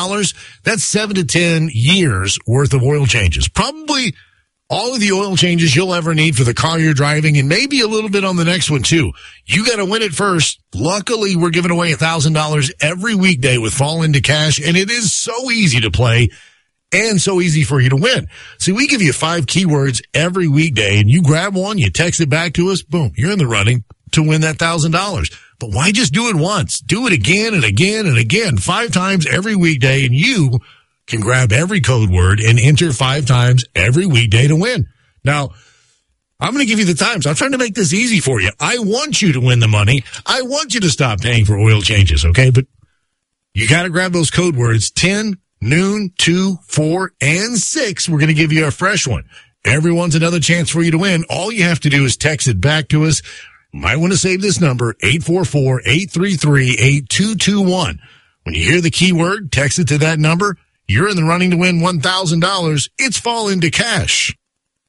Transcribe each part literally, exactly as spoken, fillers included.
dollars, that's seven to ten years worth of oil changes. Probably all of the oil changes you'll ever need for the car you're driving, and maybe a little bit on the next one too. You got to win it first. Luckily, we're giving away one thousand dollars every weekday with Fall Into Cash, and it is so easy to play and so easy for you to win. See, we give you five keywords every weekday, and you grab one, you text it back to us, boom, you're in the running to win that one thousand dollars. But why just do it once? Do it again and again and again, five times every weekday, and you can grab every code word and enter five times every weekday to win. Now, I'm going to give you the times. I'm trying to make this easy for you. I want you to win the money. I want you to stop paying for oil changes, okay? But you got to grab those code words, ten, noon, two, four, and six. We're going to give you a fresh one. Everyone's another chance for you to win. All you have to do is text it back to us. You might want to save this number, eight four four, eight three three, eight two two one. When you hear the keyword, text it to that number. You're in the running to win one thousand dollars. It's Fall Into Cash.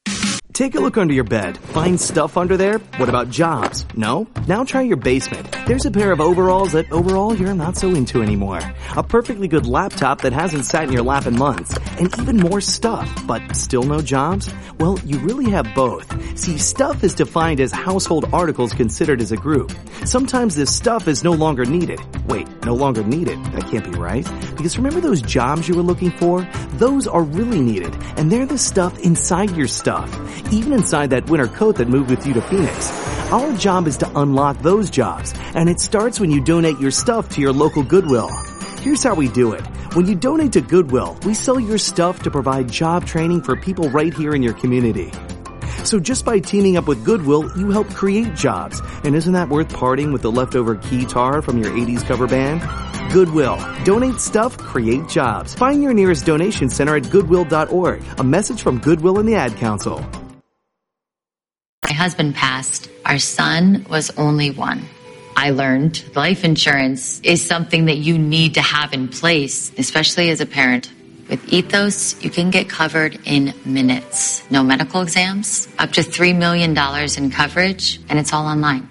Take a look under your bed. Find stuff under there? What about jobs? No? Now try your basement. There's a pair of overalls that overall you're not so into anymore. A perfectly good laptop that hasn't sat in your lap in months. And even more stuff, but still no jobs? Well, you really have both. See, stuff is defined as household articles considered as a group. Sometimes this stuff is no longer needed. Wait, no longer needed? That can't be right. Because remember those jobs you were looking for? Those are really needed. And they're the stuff inside your stuff. Even inside that winter coat that moved with you to Phoenix. Our job is to unlock those jobs, and it starts when you donate your stuff to your local Goodwill. Here's how we do it. When you donate to Goodwill, we sell your stuff to provide job training for people right here in your community. So just by teaming up with Goodwill, you help create jobs. And isn't that worth parting with the leftover guitar from your eighties cover band? Goodwill. Donate stuff, create jobs. Find your nearest donation center at goodwill dot org. A message from Goodwill and the Ad Council. My husband passed. Our son was only one. I learned life insurance is something that you need to have in place, especially as a parent. With Ethos, you can get covered in minutes. No medical exams, up to three million dollars in coverage, and it's all online.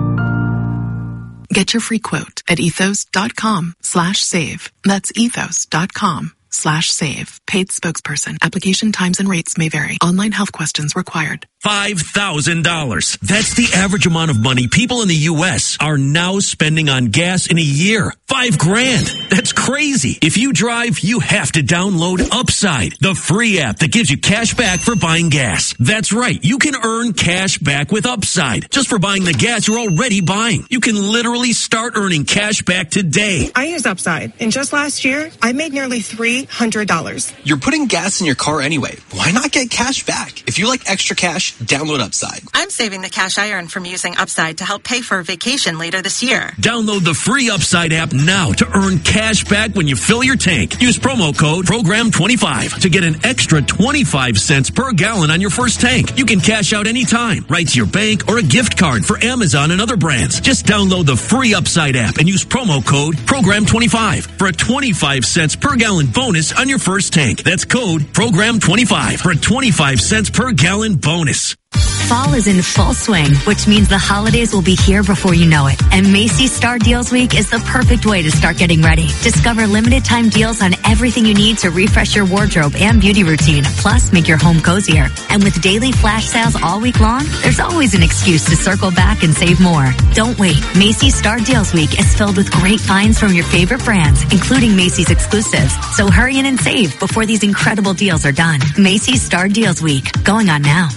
Get your free quote at ethos.com slash save. That's ethos.com slash save. Paid spokesperson. Application times and rates may vary. Online health questions required. five thousand dollars. That's the average amount of money people in the U S are now spending on gas in a year. Five grand. That's crazy. If you drive, you have to download Upside, the free app that gives you cash back for buying gas. That's right. You can earn cash back with Upside just for buying the gas you're already buying. You can literally start earning cash back today. I use Upside, and just last year, I made nearly three hundred dollars. You're putting gas in your car anyway. Why not get cash back? If you like extra cash, download Upside. I'm saving the cash I earn from using Upside to help pay for a vacation later this year. Download the free Upside app now to earn cash back when you fill your tank. Use promo code program twenty-five to get an extra twenty-five cents per gallon on your first tank. You can cash out anytime, right to your bank or a gift card for Amazon and other brands. Just download the free Upside app and use promo code program twenty-five for a twenty-five cents per gallon bonus on your first tank. That's code program twenty-five for a twenty-five cents per gallon bonus. Fall is in full swing, which means the holidays will be here before you know it. And Macy's Star Deals Week is the perfect way to start getting ready. Discover limited time deals on everything you need to refresh your wardrobe and beauty routine, plus make your home cozier. And with daily flash sales all week long, there's always an excuse to circle back and save more. Don't wait. Macy's Star Deals Week is filled with great finds from your favorite brands, including Macy's exclusives. So hurry in and save before these incredible deals are done. Macy's Star Deals Week, going on now.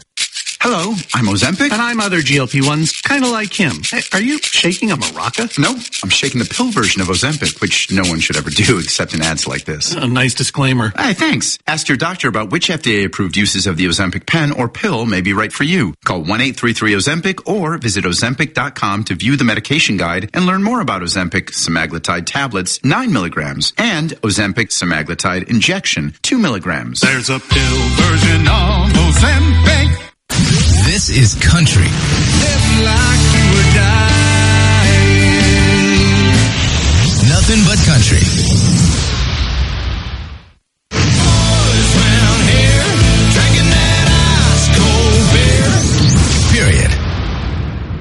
Hello, I'm Ozempic. And I'm other G L P ones, kind of like him. Hey, are you shaking a maraca? No, I'm shaking the pill version of Ozempic, which no one should ever do except in ads like this. A nice disclaimer. Hey, thanks. Ask your doctor about which F D A-approved uses of the Ozempic pen or pill may be right for you. Call one eight three three Ozempic or visit ozempic dot com to view the medication guide and learn more about Ozempic semaglutide tablets, nine milligrams, and Ozempic semaglutide injection, two milligrams. There's a pill version of Ozempic. This is country. Live like you would die.